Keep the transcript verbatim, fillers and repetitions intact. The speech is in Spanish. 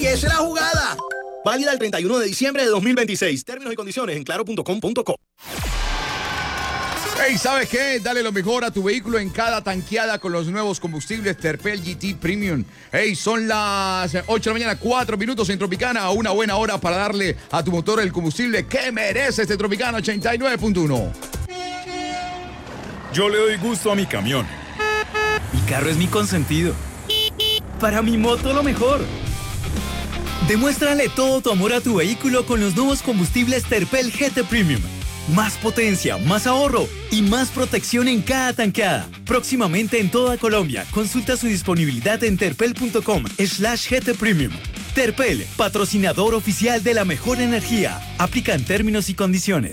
esa es la jugada. Válida el treinta y uno de diciembre de dos mil veintiséis. Términos y condiciones en claro punto com punto co. Hey, ¿sabes qué? Dale lo mejor a tu vehículo en cada tanqueada con los nuevos combustibles Terpel G T Premium. Hey, son las ocho de la mañana, cuatro minutos en Tropicana. Una buena hora para darle a tu motor el combustible que merece este Tropicana ochenta y nueve punto uno. Yo le doy gusto a mi camión. Mi carro es mi consentido. Para mi moto lo mejor. Demuéstrale todo tu amor a tu vehículo con los nuevos combustibles Terpel G T Premium. Más potencia, más ahorro y más protección en cada tanqueada. Próximamente en toda Colombia. Consulta su disponibilidad en terpel punto com slash G T Premium. Terpel, patrocinador oficial de la mejor energía. Aplican términos y condiciones.